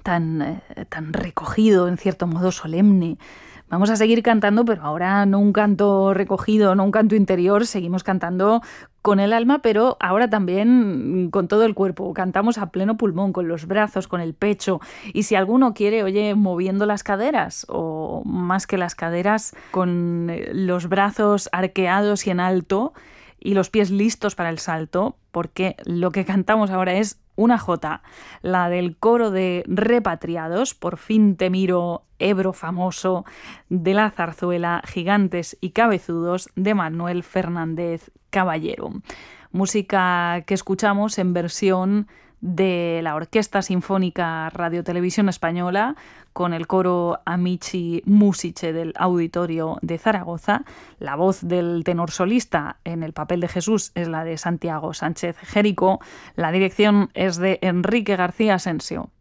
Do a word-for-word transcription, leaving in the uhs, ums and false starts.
tan, eh, tan recogido, en cierto modo solemne. Vamos a seguir cantando, pero ahora no un canto recogido, no un canto interior, seguimos cantando con el alma, pero ahora también con todo el cuerpo. Cantamos a pleno pulmón, con los brazos, con el pecho. Y si alguno quiere, oye, moviendo las caderas, o más que las caderas, con los brazos arqueados y en alto, y los pies listos para el salto, porque lo que cantamos ahora es una jota, la del coro de Repatriados, Por fin te miro, Ebro famoso, de la zarzuela Gigantes y Cabezudos, de Manuel Fernández Caballero. Música que escuchamos en versión de la Orquesta Sinfónica Radio Televisión Española, con el coro Amici Musiche del Auditorio de Zaragoza. La voz del tenor solista en el papel de Jesús es la de Santiago Sánchez Jerico. La dirección es de Enrique García Asensio.